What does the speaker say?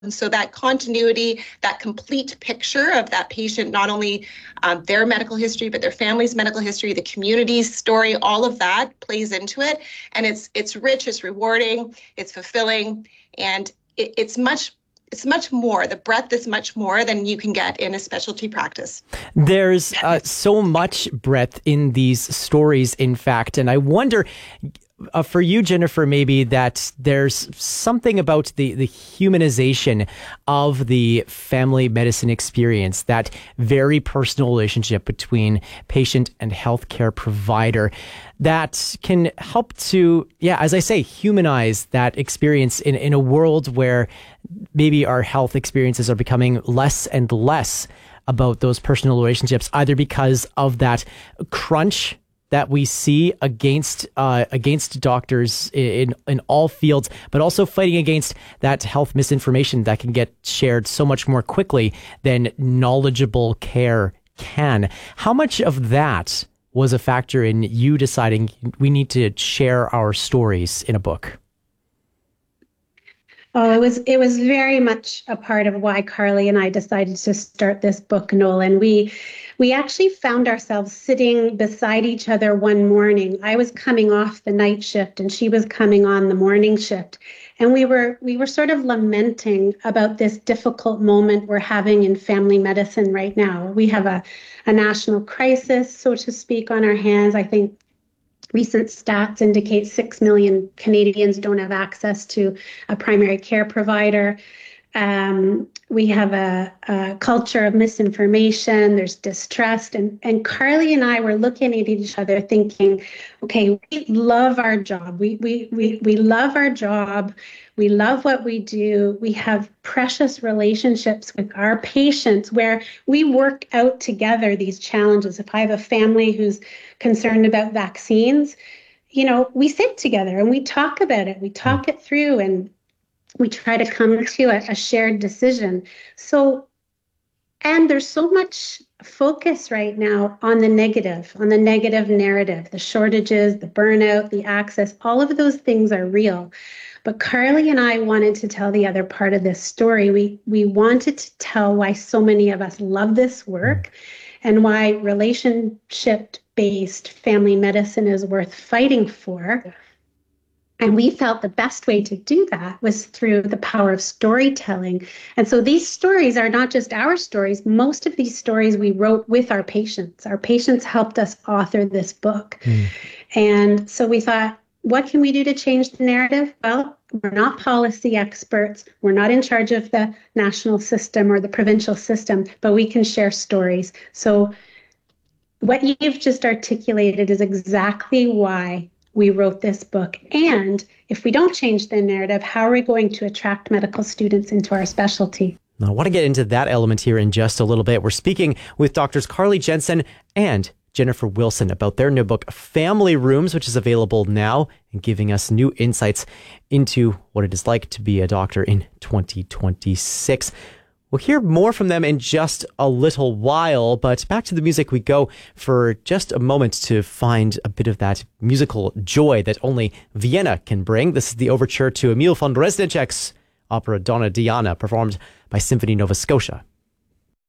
And so that continuity, that complete picture of that patient, not only their medical history, but their family's medical history, the community's story, all of that plays into it. And it's rich, it's rewarding, it's fulfilling, and it's much more. The breadth is much more than you can get in a specialty practice. There's so much breadth in these stories, in fact. And I wonder, for you, Jennifer, maybe that there's something about the humanization of the family medicine experience, that very personal relationship between patient and healthcare provider that can help to, as I say, humanize that experience in a world where maybe our health experiences are becoming less and less about those personal relationships, either because of that crunch that we see against doctors in all fields, but also fighting against that health misinformation that can get shared so much more quickly than knowledgeable care can. How much of that was a factor in you deciding we need to share our stories in a book? Oh, it was very much a part of why Carly and I decided to start this book, Nolan. We actually found ourselves sitting beside each other one morning. I was coming off the night shift and she was coming on the morning shift. And we were sort of lamenting about this difficult moment we're having in family medicine right now. We have a national crisis, so to speak, on our hands. I think recent stats indicate 6 million Canadians don't have access to a primary care provider. We have a culture of misinformation. There's distrust. And Carly and I were looking at each other thinking, okay, we love our job. We love our job. We love what we do. We have precious relationships with our patients where we work out together these challenges. If I have a family who's concerned about vaccines, we sit together and we talk about it. We talk it through and we try to come to a shared decision. And there's so much focus right now on the negative narrative, the shortages, the burnout, the access, all of those things are real. But Carly and I wanted to tell the other part of this story. We wanted to tell why so many of us love this work and why relationship-based family medicine is worth fighting for. And we felt the best way to do that was through the power of storytelling. And so these stories are not just our stories. Most of these stories we wrote with our patients. Our patients helped us author this book. And so we thought, what can we do to change the narrative? Well, we're not policy experts. We're not in charge of the national system or the provincial system, but we can share stories. So what you've just articulated is exactly why we wrote this book. And if we don't change the narrative, how are we going to attract medical students into our specialty? I want to get into that element here in just a little bit. We're speaking with Doctors Carly Jensen and Jennifer Wilson about their new book, Family Rooms, which is available now and giving us new insights into what it is like to be a doctor in 2026. We'll hear more from them in just a little while, but back to the music we go for just a moment to find a bit of that musical joy that only Vienna can bring. This is the overture to Emil von Reznicek's opera Donna Diana, performed by Symphony Nova Scotia.